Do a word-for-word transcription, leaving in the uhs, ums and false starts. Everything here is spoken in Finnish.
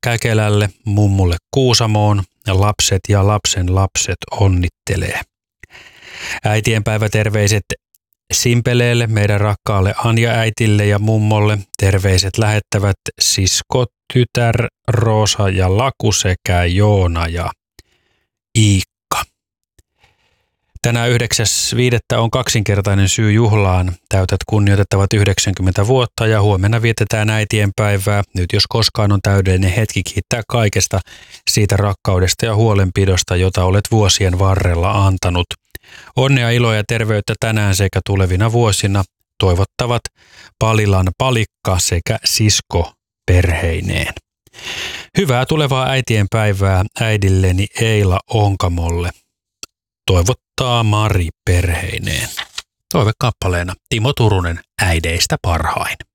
Käkelälle, mummulle Kuusamoon ja lapset ja lapsen lapset onnittelee. Äitienpäiväterveiset Simpeleelle, meidän rakkaalle Anja-äitille ja mummolle. Terveiset lähettävät sisko, tytär, Roosa ja Laku sekä Joona ja Iikka. Tänään yhdeksäs viidettä on kaksinkertainen syy juhlaan. Täytät kunnioitettavat yhdeksänkymmentä vuotta ja huomenna vietetään äitienpäivää. Nyt jos koskaan on täydellinen hetki kiittää kaikesta siitä rakkaudesta ja huolenpidosta, jota olet vuosien varrella antanut. Onnea, iloa ja terveyttä tänään sekä tulevina vuosina toivottavat Palilan Palikka sekä sisko perheineen. Hyvää tulevaa äitienpäivää äidilleni Eila Onkamolle. Toivottaa Mari perheineen. Toivekappaleena Timo Turunen, äideistä parhain.